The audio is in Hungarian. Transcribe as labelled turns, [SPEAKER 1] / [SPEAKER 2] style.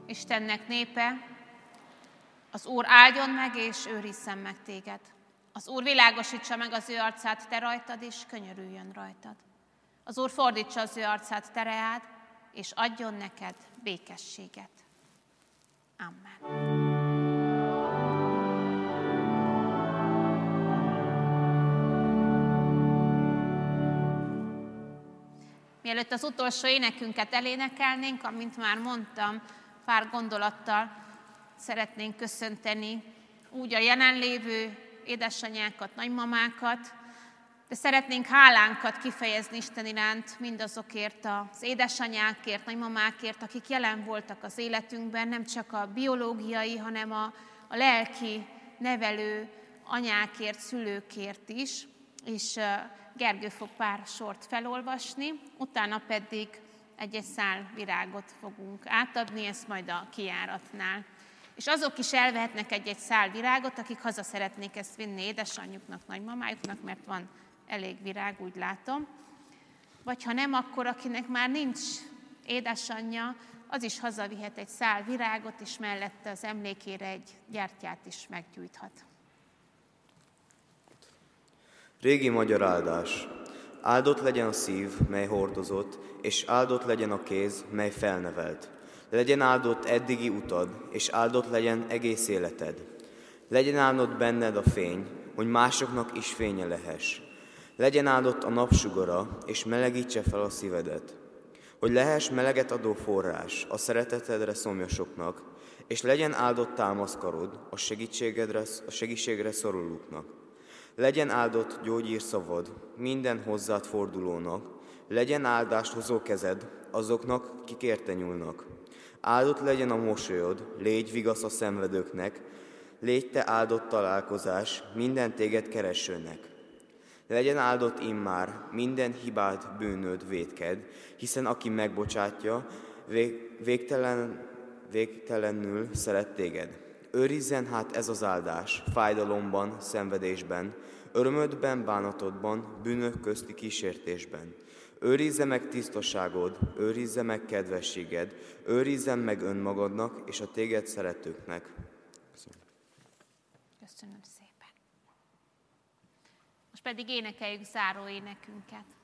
[SPEAKER 1] Istennek népe, az Úr áldjon meg és őrizzen meg téged. Az Úr világosítsa meg az ő arcát te rajtad, és könyörüljön rajtad. Az Úr fordítsa az ő arcát te reád, és adjon neked békességet. Amen. Mielőtt az utolsó énekünket elénekelnénk, amint már mondtam, pár gondolattal szeretnénk köszönteni úgy a jelenlévő édesanyákat, nagymamákat, de szeretnénk hálánkat kifejezni Isten iránt mindazokért az édesanyákért, nagymamákért, akik jelen voltak az életünkben, nem csak a biológiai, hanem a lelki nevelő anyákért, szülőkért is, és Gergő fog pár sort felolvasni, utána pedig egy-egy szál virágot fogunk átadni, ezt majd a kijáratnál. És azok is elvehetnek egy-egy szál virágot, akik haza szeretnék ezt vinni édesanyjuknak, nagymamájuknak, mert van elég virág, úgy látom. Vagy ha nem, akkor akinek már nincs édesanyja, az is hazavihet egy szál virágot, és mellette az emlékére egy gyertyát is meggyújthat.
[SPEAKER 2] Régi magyar áldás. Áldott legyen a szív, mely hordozott, és áldott legyen a kéz, mely felnevelt. Legyen áldott eddigi utad, és áldott legyen egész életed. Legyen áldott benned a fény, hogy másoknak is fénye lehess. Legyen áldott a napsugara, és melegítse fel a szívedet. Hogy lehess meleget adó forrás a szeretetedre szomjasoknak, és legyen áldott támaszkarod a segítségre szorulóknak. Legyen áldott gyógyírszavad minden hozzád fordulónak, legyen áldást hozó kezed azoknak, kik érte nyúlnak. Áldott legyen a mosolyod, légy vigasz a szenvedőknek, légy te áldott találkozás minden téged keresőnek. Legyen áldott immár minden hibád, bűnöd, vétked, hiszen aki megbocsátja, végtelenül szeret téged. Őrizzen hát ez az áldás fájdalomban, szenvedésben, örömödben, bánatodban, bűnök közti kísértésben. Őrizze meg tisztaságod, őrizze meg kedvességed, őrizzen meg önmagadnak és a téged szeretőknek.
[SPEAKER 1] Köszönöm szépen. Most pedig énekeljük záró énekünket.